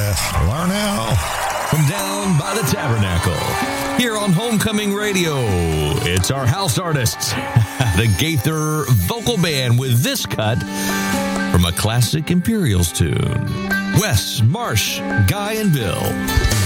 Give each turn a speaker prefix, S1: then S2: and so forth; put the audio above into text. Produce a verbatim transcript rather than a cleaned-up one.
S1: Wes Larnell.
S2: From down by the Tabernacle, here on Homecoming Radio, it's our house artists, the Gaither Vocal Band, with this cut from a classic Imperials tune. Wes, Marsh, Guy, and Bill.